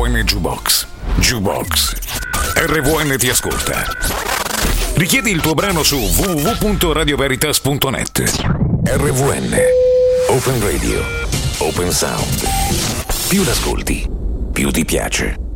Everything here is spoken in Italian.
RVN Jukebox. Jukebox. RVN ti ascolta. Richiedi il tuo brano su www.radioveritas.net. RVN. Open Radio. Open Sound. Più l'ascolti, più ti piace.